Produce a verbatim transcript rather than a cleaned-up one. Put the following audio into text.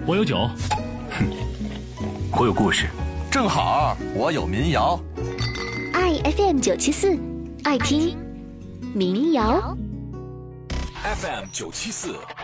我有酒。 哼，我有故事。 正好我有民谣。 爱 F M 九七四，爱听民谣。 F M 九七四。